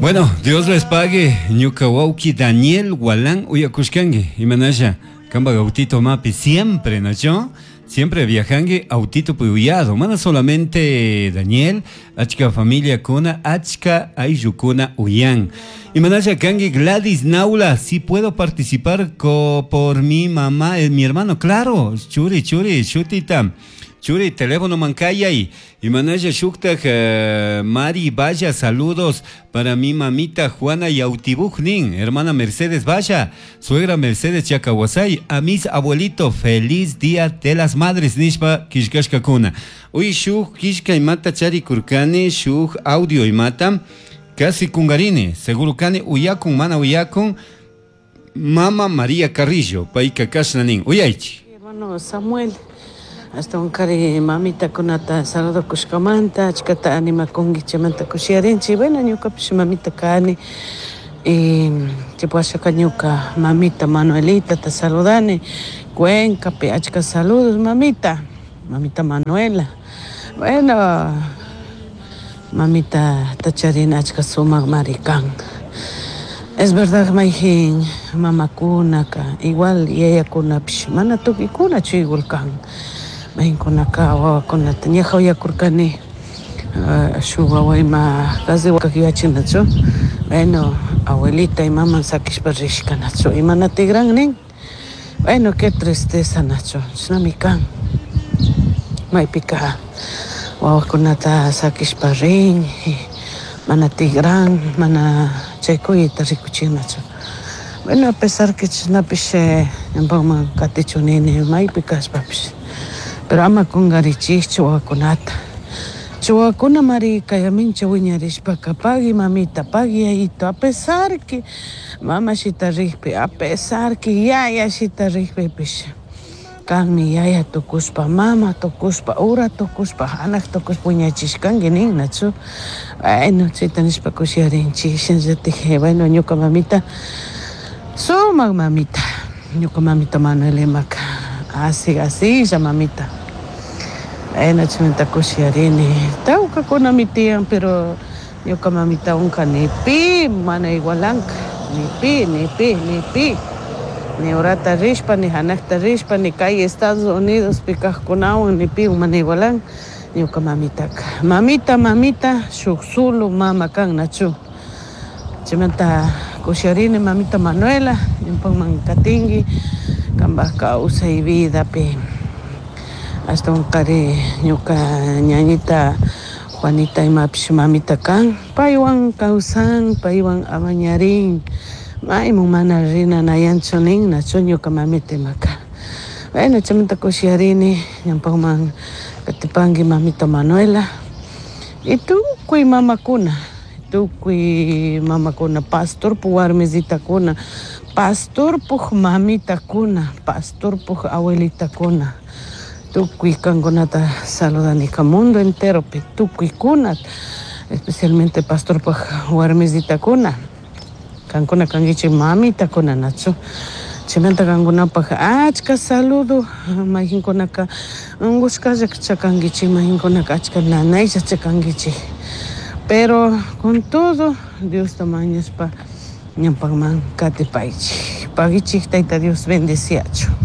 Bueno, Dios les pague. Ñucawauki Daniel Gualán Uyakushkangi. Imanasha, Kamba Gautito Mapi, siempre, ¿no? Siempre viajangue autito puyado. Mana solamente Daniel, achka familia kuna, achka ayukuna uyan. Imanasha Kangi Gladys Naula, si puedo participar por mi mamá, mi hermano, claro. Churi, chutita. Churi, teléfono mancaya y Manaya Shukta, Mari, vaya, saludos para mi mamita Juana Yautibujnin, hermana Mercedes Vaya, suegra Mercedes Chacawasay, a mis abuelitos, feliz día de las madres, Nishpa Kishkashkakuna. Uy, Shuk, Kishka y Mata Chari Kurkane, Shuk, audio y Mata, casi Kungarine, seguro Kane, Uyakun, Mana Uyakun, Mama María Carrillo, Paika Kashlanin, Uyaichi. Hermano Samuel. Hasta un cari mamita kunata saludo kushkamanta, chikata anima kongi chamanta kushiarenchi. Bueno, ñuka pish mamita kani. Y chipuasha ñuka mamita Manuelita ta saludane. Cuenca pe achka saludos mamita. Mamita Manuela. Bueno, mamita tacharina achka sumak marikan. Es verdad, maijin, mama kunaka, igual y ella kuna pish mana tuki kuna chigulkan. Main kunaka wa kuna tanya khawya kurkani shuba waima kazi wakakiachinacho. Bueno, abuelita y mamá sakishpa rishkanacho. Y mana tigran nin. Bueno, qué tristeza nacho. Snamikan. Maipika wa kunata sakishpa rin. Mana tigran, mana chaykuyita rikuchinacho. Bueno, a pesar que chnapishe empama katichunini maipikas papish. Pero ama con garichis chuakunata. Chuakuna marica yamincha wiñarishpa pagi mamita pagi ayito. A pesar que mama shita rihpe, a pesar que yaya shita rihpe pish. Kanmi yaya tokuspa mama tokuspa ura tokuspa anak tokuspa wiñachishkangi nin nachu. Bueno, chitanishpa kushiarinchi shinzatije. Bueno, ñuka mamita sumak mamita. Ñuka mamita Manuel Maca. Así, ya mamita. Bueno, chimenta kushiarini. Tauka kuna mi tía, pero ñuka mamita unka ni pi, mana igualanka. Ni pi. Ni orata rishpa, ni hanakta rishpa, ni calle Estados Unidos, pikajkunawan, ni pi, mana igualan. Ñuka mamita. Mamita, shuksulu mama kan nachu. Chimenta kushiarini mamita Manuela, ñupan katingi. Kamba causa y vida pe hasta un cari ñuka ñañita Juanita y mapish mamita kan paiwan causan paiwan amañarin maimu mana rina nayanchonin nacho ñuka mamita maka. Bueno, chamita kushiarini ñampaman katipangi mamita Manuela y tú kui mama kuna pastor puwarmesita kuna. Pastor puj mamita kuna, pastor puj abuelita kuna. Tukui kangonata saludanika mundo entero, pe tukui kunat, especialmente pastor puj warmesita kuna. Kankuna kangichi mamita kuna nacho. Chimenta kanguna puj achka saludo, majin kunaka unguskaja chakangichi, majin kunaka achka nanaisha chakangichi. Pero con todo, Dios tamaño es pa Ñampagman Katepaichi. Pagichi, Taita Dios bendeciacho.